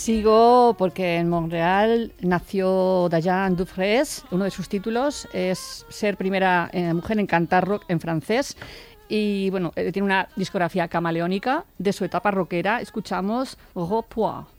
Sigo porque en Montreal nació Diane Dufresne. Uno de sus títulos es ser primera mujer en cantar rock en francés. Y bueno, tiene una discografía camaleónica. De su etapa rockera escuchamos Repois.